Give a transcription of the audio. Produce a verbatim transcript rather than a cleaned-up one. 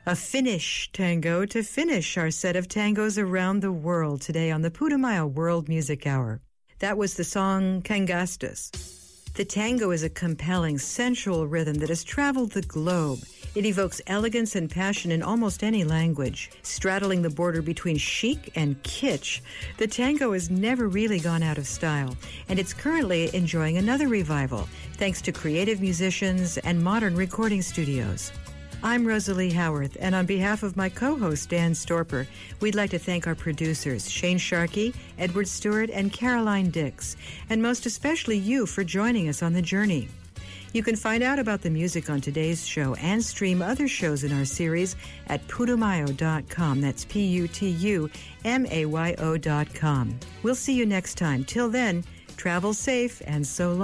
A Finnish tango to finish our set of tangos around the world today on the Putumayo World Music Hour. That was the song Kangastas. The tango is a compelling, sensual rhythm that has traveled the globe. It evokes elegance and passion in almost any language. Straddling the border between chic and kitsch, the tango has never really gone out of style, and it's currently enjoying another revival, thanks to creative musicians and modern recording studios. I'm Rosalie Howarth, and on behalf of my co-host, Dan Storper, we'd like to thank our producers, Shane Sharkey, Edward Stewart, and Caroline Dix, and most especially you for joining us on the journey. You can find out about the music on today's show and stream other shows in our series at putumayo dot com. That's P U T U M A Y O dot com. We'll see you next time. Till then, travel safe and so long.